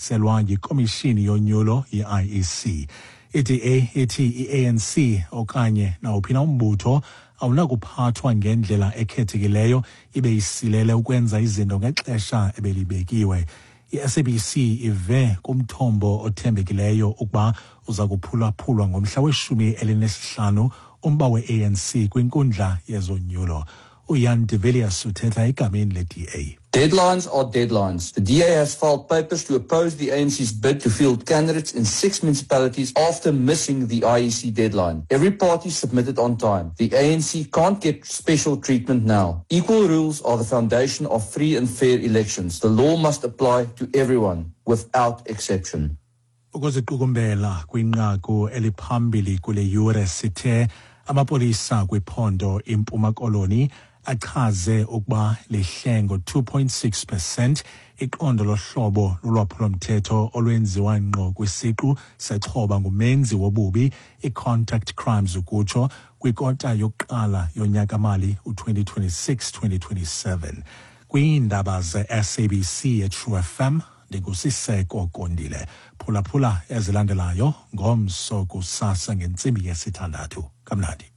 elimiselwa yikomishini yonyulo ye-IEC. Ithi i-ANC okanye nawuphi na umbutho awunakuphathwa ngendlela ekhethekileyo ibe isilele ukwenza izinto ngexesha ebelibekiwe. I-SABC ive kumthombo othembekileyo ukuba uza kuphulaphulwa ngomhla we-15 umba we-ANC kwinkundla yezonyulo. Uyan de Villiers uthetha egameni le-DA. Deadlines are deadlines. The DA has filed papers to oppose the ANC's bid to field candidates in 6 municipalities after missing the IEC deadline. Every party submitted on time. The ANC can't get special treatment now. Equal rules are the foundation of free and fair elections. The law must apply to everyone, without exception. Ukuziqukumbela kwinqaku eliphambili kule yure sithe amapolisa kwiphondo iMpuma Koloni achaze ukuba lihlengo 2.6% iqondo lohlobo lolwaphulomthetho olwenziwa ngqo kwisiqu sexhoba ngumenzi wobubi i-contact crimes ukutsho kwikota yokuqala yonyaka-mali u-2026-2027. Kwiindaba ze-SABC ye-True FM ndingusiseko Kondile. Phulaphula ezilandelayo ngomso kusasa ngentsimbi yesithandathu. Kamnandi.